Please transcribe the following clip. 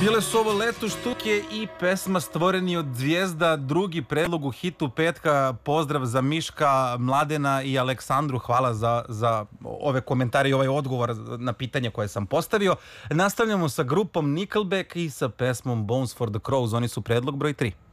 Bile su ovo Leto štuke i pesma Stvoreni od zvijezda, drugi predlog u hitu petka. Pozdrav za Miška, Mladena i Aleksandru. Hvala za ove komentare i ovaj odgovor na pitanje koje sam postavio. Nastavljamo sa grupom Nickelback i sa pesmom Bones for the Crows. Oni su predlog broj 3.